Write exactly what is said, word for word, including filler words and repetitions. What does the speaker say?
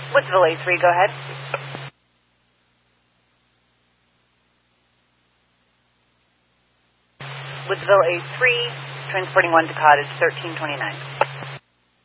Woodsville A three, go ahead. Woodsville A three, transporting one to cottage thirteen twenty-nine.